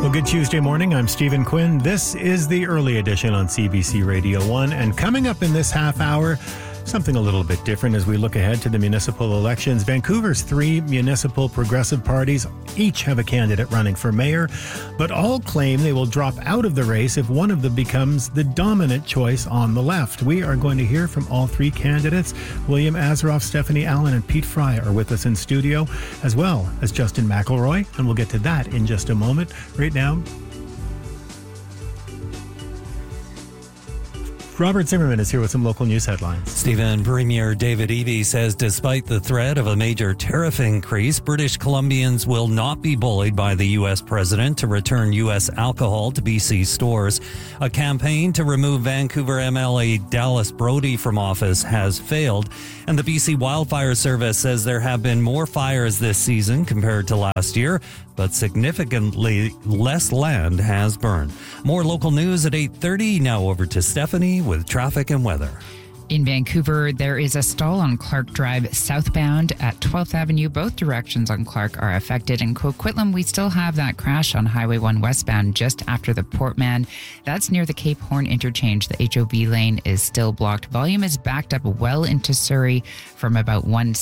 Well, good Tuesday morning. I'm Stephen Quinn. This is the early edition on CBC Radio 1. And coming up in this half hour, something a little bit different as we look ahead to the municipal elections. Vancouver's three municipal progressive parties each have a candidate running for mayor, but all claim they will drop out of the race if one of them becomes the dominant choice on the left. We are going to hear from all three candidates. William Asaroff, Stephanie Allen, and Pete Fry are with us in studio, as well as Justin McElroy, and we'll get to that in just a moment. Right now, Robert Zimmerman is here with some local news headlines. Stephen, Premier David Eby says despite the threat of a major tariff increase, British Columbians will not be bullied by the U.S. president to return U.S. alcohol to BC stores. A campaign to remove Vancouver MLA Dallas Brody from office has failed, and the BC Wildfire Service says there have been more fires this season compared to last year, but significantly less land has burned. More local news at 8:30. Now over to Stephanie with traffic and weather. In Vancouver, there is a stall on Clark Drive southbound at 12th Avenue. Both directions on Clark are affected. In Coquitlam, we still have that crash on Highway 1 westbound just after the Portman. That's near the Cape Horn interchange. The HOV lane is still blocked. Volume is backed up well into Surrey from about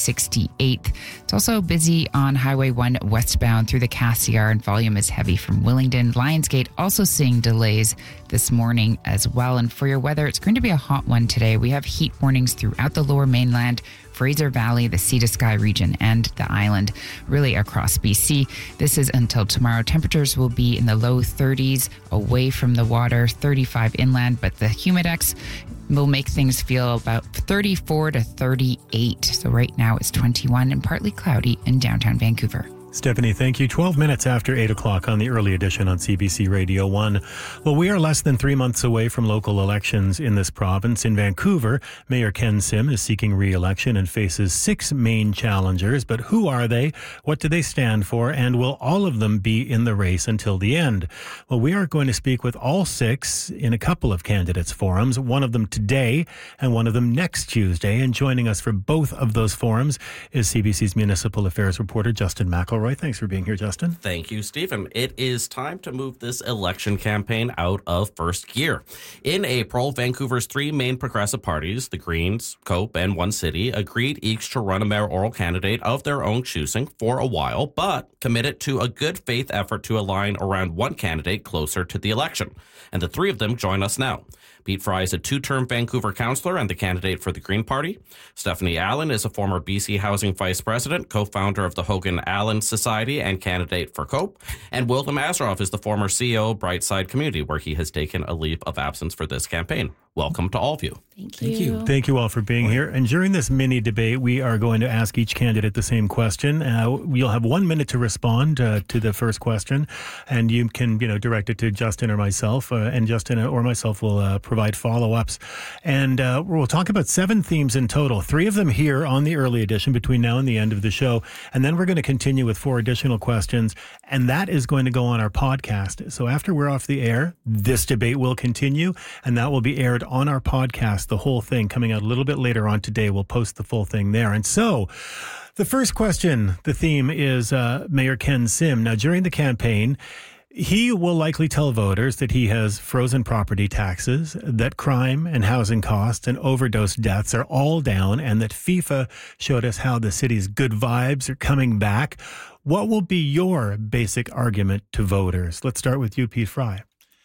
168th. It's also busy on Highway 1 westbound through the Cassiar, and volume is heavy from Willingdon. Lionsgate also seeing delays this morning as well. And for your weather, it's going to be a hot one today. We have heat warnings throughout the lower mainland, Fraser Valley, the Sea to Sky region, and the island, really across BC. This is until tomorrow. Temperatures will be in the low 30s away from the water, 35 inland, but the humidex will make things feel about 34 to 38. So right now it's 21 and partly cloudy in downtown Vancouver. Stephanie, thank you. 12 minutes after 8 o'clock on the early edition on CBC Radio 1. Well, we are less than 3 months away from local elections in this province. In Vancouver, Mayor Ken Sim is seeking re-election and faces 6 main challengers. But who are they? What do they stand for? And will all of them be in the race until the end? Well, we are going to speak with all 6 in a couple of candidates' forums, one of them today and one of them next Tuesday. And joining us for both of those forums is CBC's municipal affairs reporter, Justin McElroy. Thanks for being here, Justin. Thank you, Stephen. It is time to move this election campaign out of first gear. In April, Vancouver's 3 main progressive parties, the Greens, COPE, and One City, agreed each to run a mayoral candidate of their own choosing for a while, but committed to a good faith effort to align around one candidate closer to the election. And the 3 of them join us now. Pete Fry is a 2-term Vancouver councillor and the candidate for the Green Party. Stephanie Allen is a former BC Housing Vice President, co-founder of the Hogan Allen Society and candidate for COPE. And William Asaroff is the former CEO of Brightside Community, where he has taken a leave of absence for this campaign. Welcome to all of you. Thank you. Thank you all for being here. And during this mini debate, we are going to ask each candidate the same question. You'll have 1 minute to respond to the first question, and you can, direct it to Justin or myself, and Justin or myself will provide follow-ups. And we'll talk about 7 themes in total, 3 of them here on the early edition between now and the end of the show. And then we're going to continue with 4 additional questions, and that is going to go on our podcast. So after we're off the air, this debate will continue, and that will be aired on our podcast, the whole thing coming out a little bit later on today. We'll post the full thing there. And so the first question, the theme is Mayor Ken Sim. Now, during the campaign, he will likely tell voters that he has frozen property taxes, that crime and housing costs and overdose deaths are all down, and that FIFA showed us how the city's good vibes are coming back. What will be your basic argument to voters? Let's start with you, Pete Fry.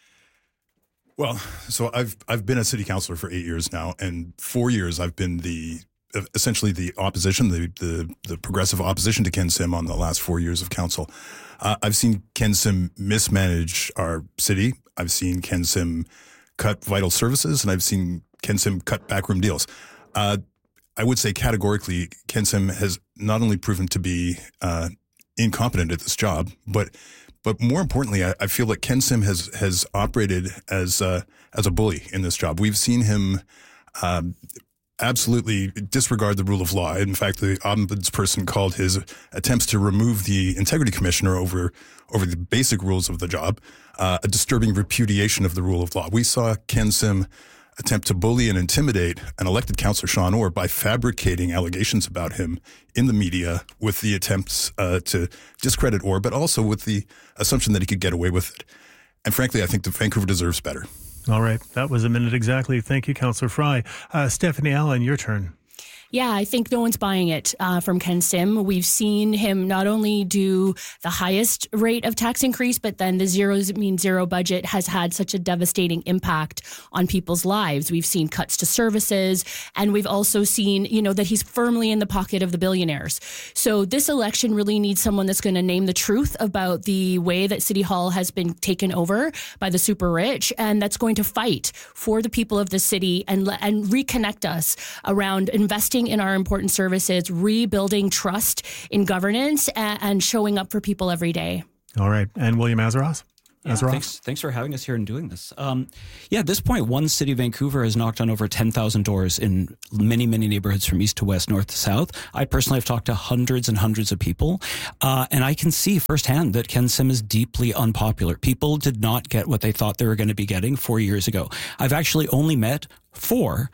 Well, so I've been a city councillor for 8 years now, and 4 years I've been essentially the opposition, the progressive opposition to Ken Sim on the last 4 years of council. I've seen Ken Sim mismanage our city. I've seen Ken Sim cut vital services, and I've seen Ken Sim cut backroom deals. I would say categorically, Ken Sim has not only proven to be incompetent at this job, but more importantly, I feel like Ken Sim has operated as a bully in this job. We've seen him absolutely disregard the rule of law. In fact, the ombudsperson called his attempts to remove the integrity commissioner over the basic rules of the job a disturbing repudiation of the rule of law. We saw Ken Sim attempt to bully and intimidate an elected councillor, Sean Orr, by fabricating allegations about him in the media with the attempts to discredit Orr, but also with the assumption that he could get away with it. And frankly, I think that Vancouver deserves better. All right. That was a minute exactly. Thank you, Councillor Fry. Stephanie Allen, your turn. Yeah, I think no one's buying it from Ken Sim. We've seen him not only do the highest rate of tax increase, but then the zeros mean zero budget has had such a devastating impact on people's lives. We've seen cuts to services, and we've also seen, that he's firmly in the pocket of the billionaires. So this election really needs someone that's going to name the truth about the way that City Hall has been taken over by the super rich, and that's going to fight for the people of the city and reconnect us around investing in our important services, rebuilding trust in governance, and showing up for people every day. All right. And William Azaroff? Yeah, thanks for having us here and doing this. At this point, One City Vancouver has knocked on over 10,000 doors in many, many neighborhoods from east to west, north to south. I personally have talked to hundreds and hundreds of people, and I can see firsthand that Ken Sim is deeply unpopular. People did not get what they thought they were going to be getting 4 years ago. I've actually only met four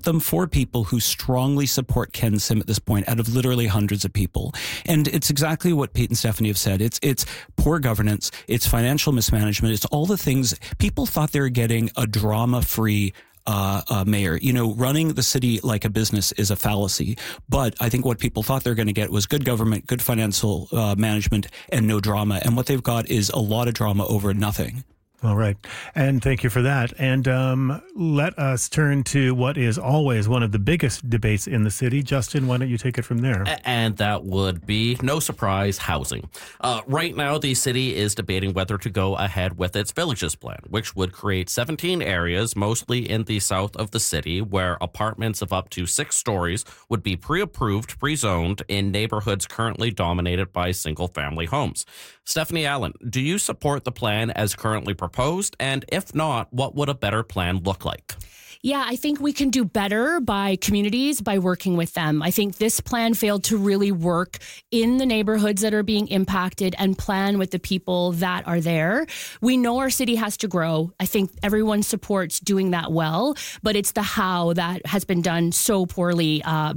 people who strongly support Ken Sim at this point out of literally hundreds of people. And it's exactly what Pete and Stephanie have said. It's poor governance, it's financial mismanagement, it's all the things people thought they were getting a drama-free mayor. Running the city like a business is a fallacy. But I think what people thought they were going to get was good government, good financial management, and no drama. And what they've got is a lot of drama over nothing. All right. And thank you for that. And let us turn to what is always one of the biggest debates in the city. Justin, why don't you take it from there? And that would be, no surprise, housing. Right now, the city is debating whether to go ahead with its Villages plan, which would create 17 areas, mostly in the south of the city, where apartments of up to 6 stories would be pre-approved, pre-zoned in neighborhoods currently dominated by single-family homes. Stephanie Allen, do you support the plan as currently proposed? And if not, what would a better plan look like? Yeah, I think we can do better by communities, by working with them. I think this plan failed to really work in the neighborhoods that are being impacted and plan with the people that are there. We know our city has to grow. I think everyone supports doing that well, but it's the how that has been done so poorly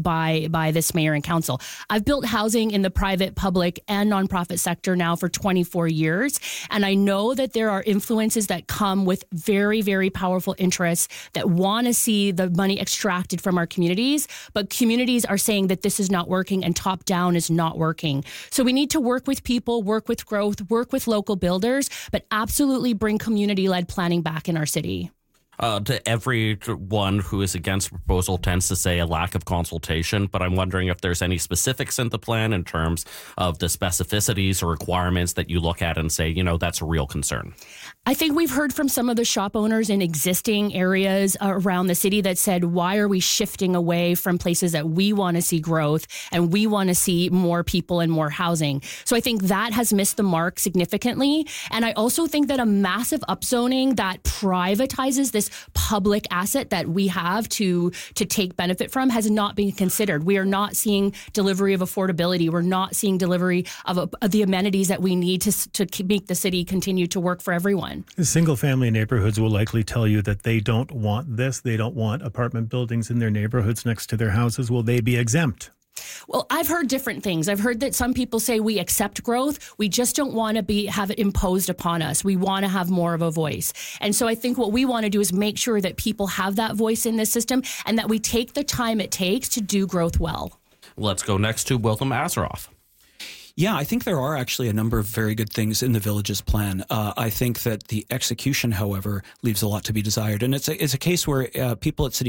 by this mayor and council. I've built housing in the private, public, and nonprofit sector now for 24 years, and I know that there are influences that come with very, very powerful interests that want to see the money extracted from our communities, but communities are saying that this is not working and top down is not working. So we need to work with people, work with growth, work with local builders, but absolutely bring community-led planning back in our city. To everyone who is against the proposal tends to say a lack of consultation, but I'm wondering if there's any specifics in the plan in terms of the specificities or requirements that you look at and say, that's a real concern. I think we've heard from some of the shop owners in existing areas around the city that said, why are we shifting away from places that we want to see growth and we want to see more people and more housing? So I think that has missed the mark significantly. And I also think that a massive upzoning that privatizes this public asset that we have to take benefit from has not been considered. We are not seeing delivery of affordability. We're not seeing delivery of the amenities that we need to make the city continue to work for everyone. Single-family neighborhoods will likely tell you that they don't want this. They don't want apartment buildings in their neighborhoods next to their houses. Will they be exempt? Well, I've heard different things. I've heard that some people say we accept growth. We just don't want to have it imposed upon us. We want to have more of a voice. And so I think what we want to do is make sure that people have that voice in this system and that we take the time it takes to do growth well. Let's go next to William Azaroff. Yeah, I think there are actually a number of very good things in the Villages plan. I think that the execution, however, leaves a lot to be desired. And it's a case where people at City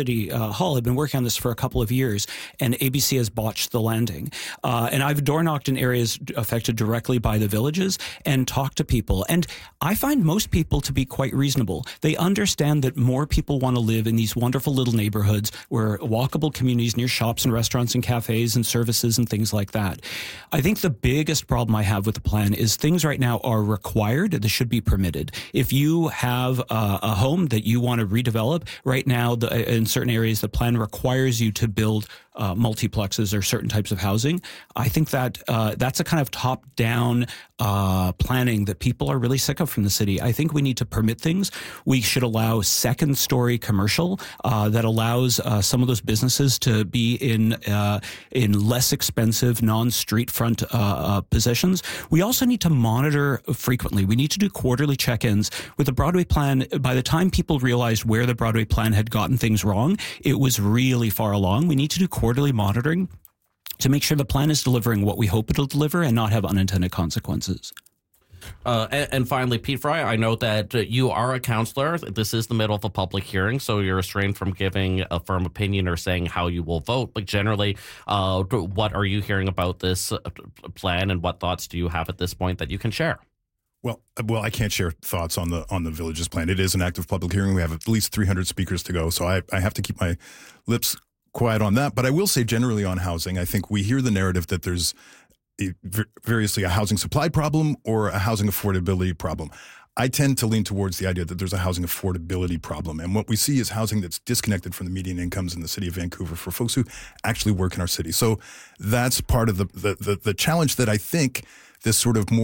Hall have been working on this for a couple of years, and ABC has botched the landing. And I've door knocked in areas affected directly by the Villages and talked to people. And I find most people to be quite reasonable. They understand that more people want to live in these wonderful little neighborhoods where walkable communities near shops and restaurants and cafes and services and things like that. I think the biggest problem I have with the plan is things right now are required that should be permitted. If you have a home that you want to redevelop, right now in certain areas the plan requires you to build multiplexes or certain types of housing. I think that that's a kind of top-down planning that people are really sick of from the city. I think we need to permit things. We should allow second-story commercial that allows some of those businesses to be in less expensive, non-street front positions. We also need to monitor frequently. We need to do quarterly check-ins. With the Broadway plan, by the time people realized where the Broadway plan had gotten things wrong, it was really far along. We need to do quarterly monitoring to make sure the plan is delivering what we hope it'll deliver and not have unintended consequences. And finally, Pete Fry, I know that you are a counselor. This is the middle of a public hearing, so you're restrained from giving a firm opinion or saying how you will vote. But generally, what are you hearing about this plan, and what thoughts do you have at this point that you can share? Well, I can't share thoughts on the Villages plan. It is an active public hearing. We have at least 300 speakers to go, so I have to keep my lips quiet on that. But I will say generally on housing, I think we hear the narrative that there's variously a housing supply problem or a housing affordability problem. I tend to lean towards the idea that there's a housing affordability problem. And what we see is housing that's disconnected from the median incomes in the city of Vancouver for folks who actually work in our city. So that's part of the challenge that I think this sort of more